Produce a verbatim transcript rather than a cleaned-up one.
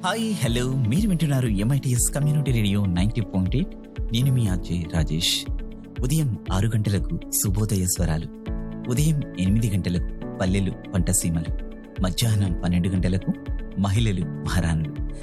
Hi hello మీరు వింటున్నారు MITS community radio ninety point eight. నేను మీ అజయ్ రాజేష్. ఉదయం ఆరు గంటలకు శుభోదయ స్వరాలు, ఉదయం ఎనిమిది గంటలకు పల్లెలు పంటసీమలు, మధ్యాహ్నం పన్నెండు గంటలకు మహిళలు మహారాణులు,